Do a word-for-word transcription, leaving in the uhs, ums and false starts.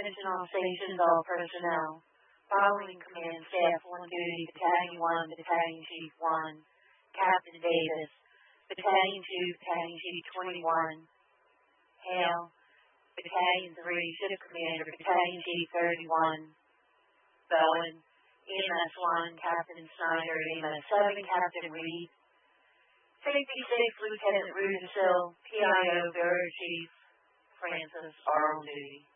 Attention all stations, all personnel. Following command staff on duty, Battalion one, Battalion Chief one, Captain Davis, Battalion two, Battalion Chief twenty-one, Hale, Battalion three, Ship Commander, Battalion Chief thirty-one, Bowen, E M S one, Captain Snyder, E M S seven, Captain Reed, Safety six, Lieutenant Rudisill, P I O, Bureau Chief Francis are on duty.